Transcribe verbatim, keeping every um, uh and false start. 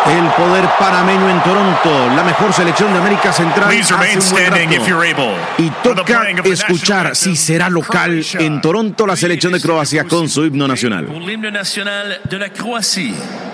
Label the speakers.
Speaker 1: El poder panameño en Toronto, la mejor selección de América Central.
Speaker 2: Please remain standing if you're able.
Speaker 1: Y toca escuchar si será local en Toronto la selección de Croacia con su himno nacional.
Speaker 3: Por el himno nacional de la Croacia.